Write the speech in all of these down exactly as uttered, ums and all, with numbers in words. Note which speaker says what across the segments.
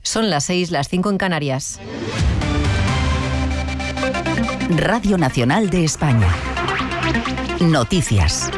Speaker 1: Son las seis, las cinco en Canarias.
Speaker 2: Radio Nacional de España. Noticias.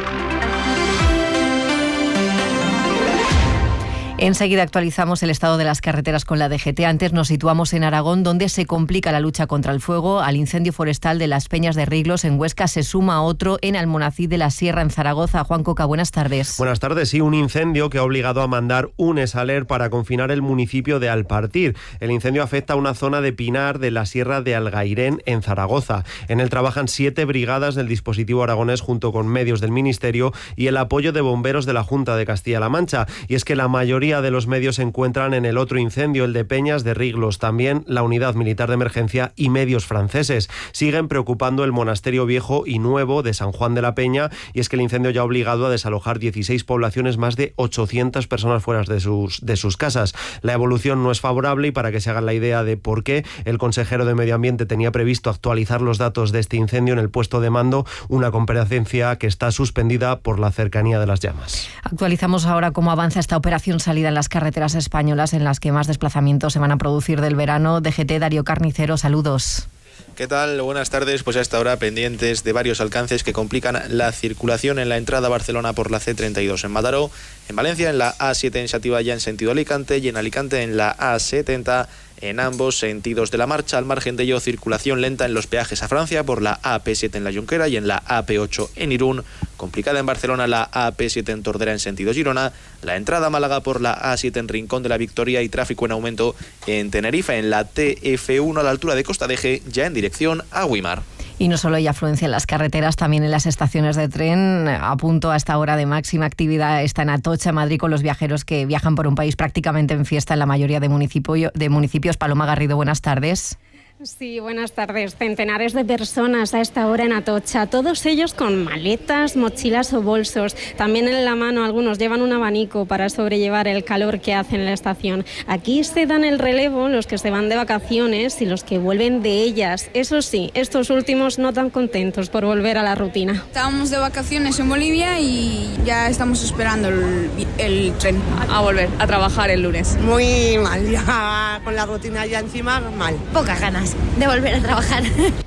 Speaker 1: Enseguida actualizamos el estado de las carreteras con la D G T. Antes nos situamos en Aragón, donde se complica la lucha contra el fuego. Al incendio forestal de las Peñas de Riglos en Huesca se suma otro en Almonacid de la Sierra, en Zaragoza. Juan Coca, buenas tardes.
Speaker 3: Buenas tardes. Sí, un incendio que ha obligado a mandar un esaler para confinar el municipio de Alpartir. El incendio afecta a una zona de pinar de la Sierra de Algairén, en Zaragoza. En él trabajan siete brigadas del dispositivo aragonés junto con medios del Ministerio y el apoyo de bomberos de la Junta de Castilla-La Mancha. Y es que la mayoría de los medios se encuentran en el otro incendio, el de Peñas de Riglos. También la Unidad Militar de Emergencia y medios franceses. Siguen preocupando el monasterio viejo y nuevo de San Juan de la Peña, y es que el incendio ya ha obligado a desalojar dieciséis poblaciones, más de ochocientas personas fuera de sus, de sus casas. La evolución no es favorable, y para que se hagan la idea de por qué, el consejero de Medio Ambiente tenía previsto actualizar los datos de este incendio en el puesto de mando, una comparecencia que está suspendida por la cercanía de las llamas.
Speaker 1: Actualizamos ahora cómo avanza esta operación salida en las carreteras españolas, en las que más desplazamientos se van a producir del verano. D G T, Darío Carnicero, saludos.
Speaker 4: ¿Qué tal? Buenas tardes. Pues a esta hora pendientes de varios alcances que complican la circulación en la entrada a Barcelona por la C treinta y dos en Mataró, en Valencia en la A siete en Xativalla en sentido Alicante y en Alicante en la A setenta en ambos sentidos de la marcha. Al margen de ello, circulación lenta en los peajes a Francia por la A P siete en La Jonquera y en la A P ocho en Irún. Complicada en Barcelona la A P siete en Tordera en sentido Girona. La entrada a Málaga por la A siete en Rincón de la Victoria y tráfico en aumento en Tenerife en la T F uno a la altura de Costa de Eje, ya en dirección a Güímar.
Speaker 1: Y no solo hay afluencia en las carreteras, también en las estaciones de tren. A punto a esta hora de máxima actividad está en Atocha, Madrid, con los viajeros que viajan por un país prácticamente en fiesta en la mayoría de, municipio, de municipios. Paloma Garrido, buenas tardes.
Speaker 5: Sí, buenas tardes. Centenares de personas a esta hora en Atocha, todos ellos con maletas, mochilas o bolsos. También en la mano algunos llevan un abanico para sobrellevar el calor que hace en la estación. Aquí se dan el relevo los que se van de vacaciones y los que vuelven de ellas. Eso sí, estos últimos no tan contentos por volver a la rutina.
Speaker 6: Estábamos de vacaciones en Bolivia y ya estamos esperando el, el tren a volver a trabajar el lunes.
Speaker 7: Muy mal, ya con la rutina ya encima, mal.
Speaker 8: Pocas ganas de volver a trabajar.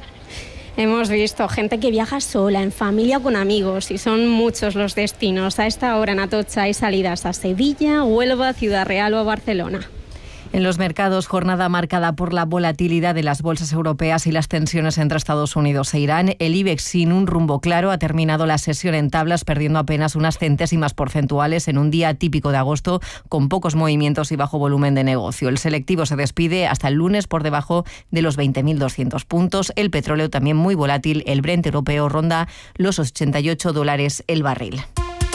Speaker 5: Hemos visto gente que viaja sola, en familia o con amigos, y son muchos los destinos. A esta hora en Atocha hay salidas a Sevilla, Huelva, Ciudad Real o a Barcelona.
Speaker 1: En los mercados, jornada marcada por la volatilidad de las bolsas europeas y las tensiones entre Estados Unidos e Irán. El IBEX, sin un rumbo claro, ha terminado la sesión en tablas, perdiendo apenas unas centésimas porcentuales en un día típico de agosto, con pocos movimientos y bajo volumen de negocio. El selectivo se despide hasta el lunes por debajo de los veinte mil doscientos puntos. El petróleo también muy volátil. El Brent europeo ronda los ochenta y ocho dólares el barril.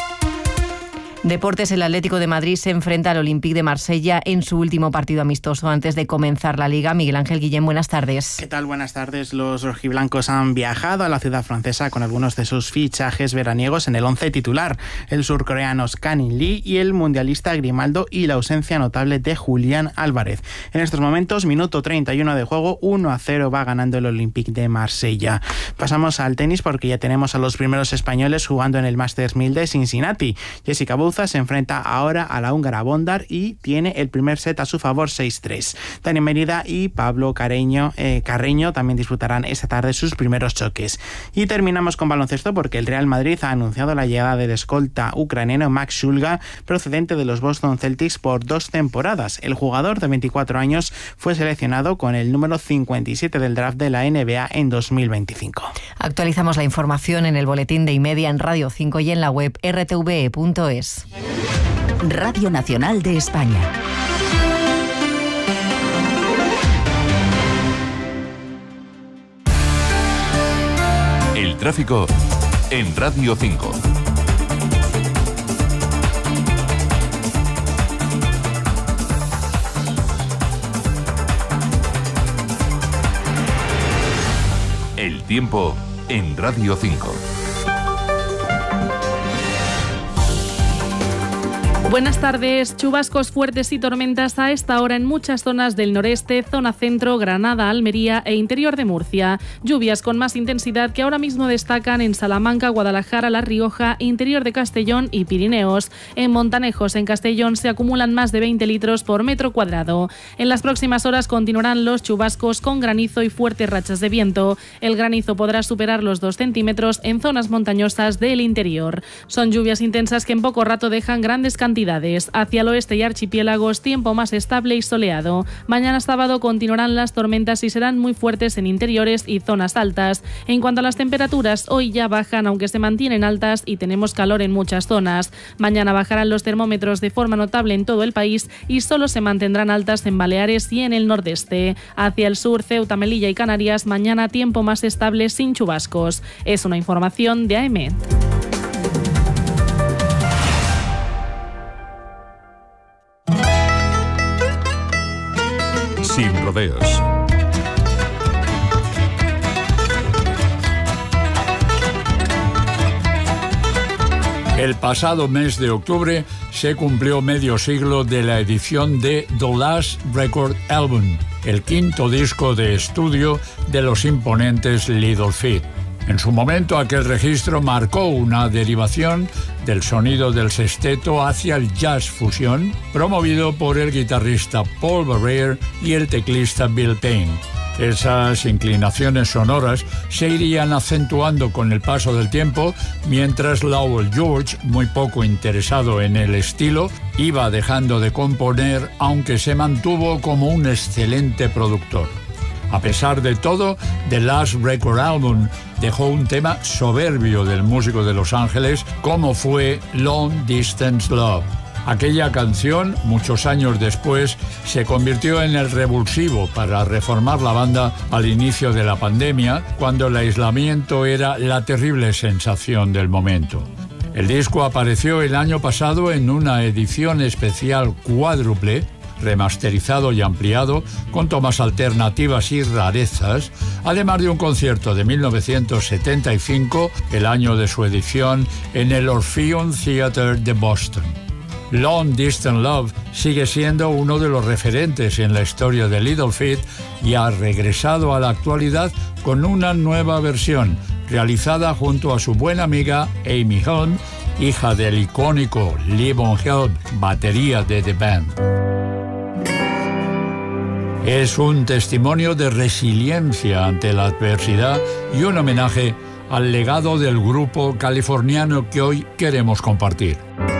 Speaker 1: Deportes, el Atlético de Madrid se enfrenta al Olympique de Marsella en su último partido amistoso antes de comenzar la Liga. Miguel Ángel Guillén, buenas tardes.
Speaker 9: ¿Qué tal? Buenas tardes. Los rojiblancos han viajado a la ciudad francesa con algunos de sus fichajes veraniegos en el once titular. El surcoreano Scanin Lee y el mundialista Grimaldo, y la ausencia notable de Julián Álvarez. En estos momentos, minuto treinta y uno de juego, uno a cero va ganando el Olympique de Marsella. Pasamos al tenis porque ya tenemos a los primeros españoles jugando en el Masters mil de Cincinnati. Jessica Bouza se enfrenta ahora a la húngara Bondar y tiene el primer set a su favor, seis tres. Dani Mérida y Pablo Carreño, eh, Carreño también disputarán esta tarde sus primeros choques. Y terminamos con baloncesto porque el Real Madrid ha anunciado la llegada del escolta ucraniano Max Shulga, procedente de los Boston Celtics por dos temporadas. El jugador de veinticuatro años fue seleccionado con el número cincuenta y siete del draft de la N B A en dos mil veinticinco.
Speaker 1: Actualizamos la información en el boletín de Imedia, en Radio cinco y en la web erre te ve e punto es.
Speaker 2: Radio Nacional de España.
Speaker 10: El tráfico en Radio cinco. El tiempo en Radio cinco.
Speaker 11: Buenas tardes. Chubascos fuertes y tormentas a esta hora en muchas zonas del noreste, zona centro, Granada, Almería e interior de Murcia. Lluvias con más intensidad que ahora mismo destacan en Salamanca, Guadalajara, La Rioja, interior de Castellón y Pirineos. En Montanejos, en Castellón, se acumulan más de veinte litros por metro cuadrado. En las próximas horas continuarán los chubascos con granizo y fuertes rachas de viento. El granizo podrá superar los dos centímetros en zonas montañosas del interior. Son lluvias intensas que en poco rato dejan grandes cantidades. Hacia el oeste y archipiélagos, tiempo más estable y soleado. Mañana sábado continuarán las tormentas y serán muy fuertes en interiores y zonas altas. En cuanto a las temperaturas, hoy ya bajan, aunque se mantienen altas y tenemos calor en muchas zonas. Mañana bajarán los termómetros de forma notable en todo el país y solo se mantendrán altas en Baleares y en el nordeste. Hacia el sur, Ceuta, Melilla y Canarias, mañana tiempo más estable sin chubascos. Es una información de A E M E T.
Speaker 10: Sin rodeos.
Speaker 12: El pasado mes de octubre se cumplió medio siglo de la edición de The Last Record Album, el quinto disco de estudio de los imponentes Little Feat. En su momento, aquel registro marcó una derivación del sonido del sexteto hacia el jazz fusión, promovido por el guitarrista Paul Barrere y el teclista Bill Payne. Esas inclinaciones sonoras se irían acentuando con el paso del tiempo, mientras Lowell George, muy poco interesado en el estilo, iba dejando de componer, aunque se mantuvo como un excelente productor. A pesar de todo, The Last Record Album dejó un tema soberbio del músico de Los Ángeles, como fue Long Distance Love. Aquella canción, muchos años después, se convirtió en el revulsivo para reformar la banda al inicio de la pandemia, cuando el aislamiento era la terrible sensación del momento. El disco apareció el año pasado en una edición especial cuádruple, remasterizado y ampliado, con tomas alternativas y rarezas, además de un concierto de mil novecientos setenta y cinco, el año de su edición, en el Orpheum Theatre de Boston. Long Distance Love sigue siendo uno de los referentes en la historia de Little Feat y ha regresado a la actualidad con una nueva versión, realizada junto a su buena amiga Amy Helm, hija del icónico Levon Helm, batería de The Band. Es un testimonio de resiliencia ante la adversidad y un homenaje al legado del grupo californiano que hoy queremos compartir.